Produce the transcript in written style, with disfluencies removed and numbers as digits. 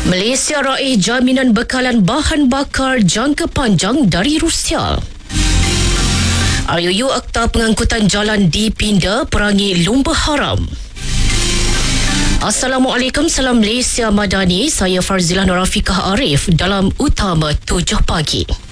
Malaysia raih jaminan bekalan bahan bakar jangka panjang dari Rusia. RUU Akta Pengangkutan Jalan dipinda perangi lumba haram. Assalamualaikum, salam Malaysia Madani. Saya Farzilah Norafikah Arif dalam Utama 7 Pagi.